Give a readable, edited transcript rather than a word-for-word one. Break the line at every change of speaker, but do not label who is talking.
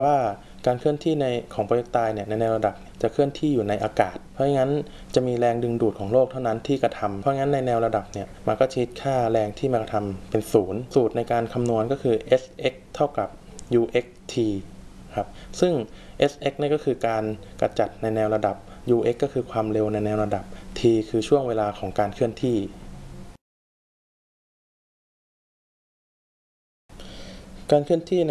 ว่าการเคลื่อนที่ของโปรเจกไตล์เนี่ยในแนวระดับจะเคลื่อนที่อยู่ในอากาศเพราะงั้นจะมีแรงดึงดูดของโลกเท่านั้นที่กระทำเพราะงั้นในแนวระดับเนี่ยมันก็คิดค่าแรงที่มากระทำเป็นศูนย์สูตรในการคำนวณก็คือ sx เท่ากับ uxt ครับซึ่ง sx นี่ก็คือการกระจัดในแนวระดับ ux ก็คือความเร็วในแนวระดับ t คือช่วงเวลาของการเคลื่อนที่การเคลื่อนที่